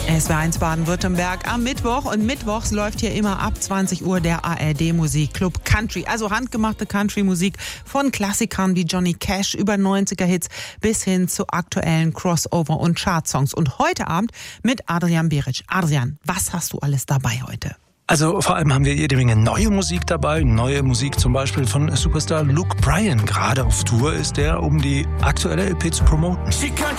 SWR1 Baden-Württemberg am Mittwoch, und mittwochs läuft hier immer ab 20 Uhr der ARD Musikclub Country, also handgemachte Country-Musik von Klassikern wie Johnny Cash über 90er-Hits bis hin zu aktuellen Crossover- und Chartsongs. Und heute Abend mit Adrian Beric. Adrian, was hast du alles dabei heute? Also vor allem haben wir jede Menge neue Musik dabei. Neue Musik zum Beispiel von Superstar Luke Bryan. Gerade auf Tour ist er, um die aktuelle LP zu promoten.